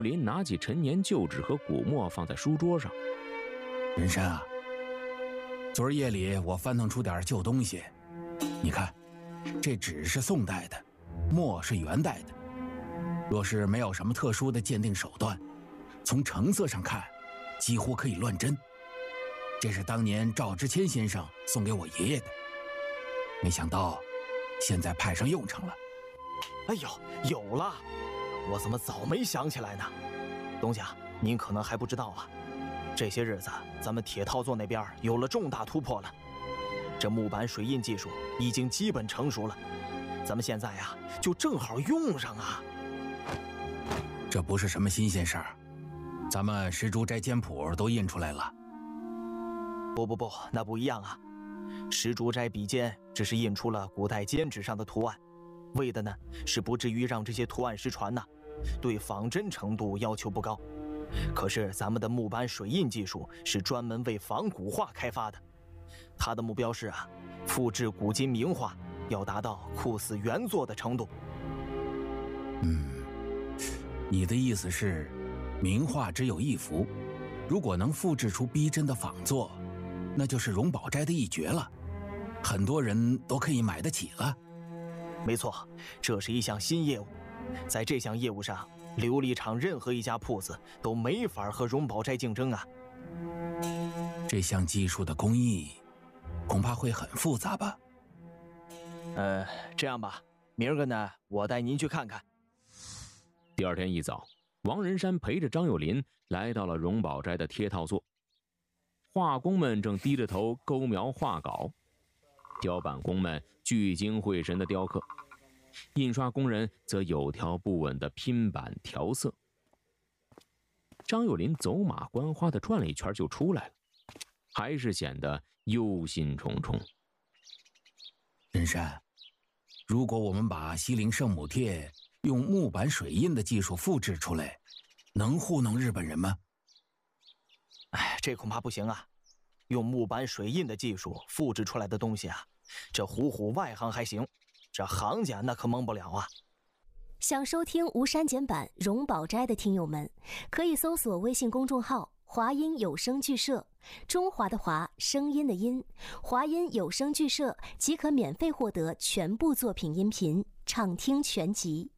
林拿起陈年旧纸和古墨放在书桌上。 人参啊，昨儿夜里我翻腾出点旧东西，你看，这纸是宋代的，墨是元代的。若是没有什么特殊的鉴定手段，从成色上看，几乎可以乱真。这是当年赵之谦先生送给我爷爷的，没想到现在派上用场了。 哎呦，有了！我怎么早没想起来呢？东家，您可能还不知道啊，这些日子咱们铁套作那边有了重大突破了，这木板水印技术已经基本成熟了，咱们现在啊就正好用上啊。 这不是什么新鲜事儿，咱们石竹斋简谱都印出来了。 不，那不一样啊！石竹斋笔尖只是印出了古代笺纸上的图案，为的呢是不至于让这些图案失传呐，对仿真程度要求不高。可是咱们的木板水印技术是专门为仿古画开发的，它的目标是啊，复制古今名画，要达到酷似原作的程度。 你的意思是，名画只有一幅，如果能复制出逼真的仿作，那就是荣宝斋的一绝了，很多人都可以买得起了。 没错，这是一项新业务，在这项业务上，琉璃厂任何一家铺子都没法和荣宝斋竞争啊。 这项技术的工艺恐怕会很复杂吧？ 这样吧，明儿个呢，我带您去看看。 第二天一早，王仁山陪着张友林来到了荣宝斋的贴套座。画工们正低着头勾描画稿，雕版工们聚精会神的雕刻，印刷工人则有条不紊的拼版调色。张友林走马观花的转了一圈就出来了，还是显得忧心忡忡。 仁山，如果我们把西陵圣母帖用木板水印的技术复制出来，能糊弄日本人吗？ 这恐怕不行啊！用木板水印的技术复制出来的东西啊，这唬外行还行，这行家那可蒙不了啊！ 想收听无删减版荣宝斋的听友们，可以搜索微信公众号华音有声剧社，中华的华，声音的音，华音有声剧社即可免费获得全部作品音频，畅听全集。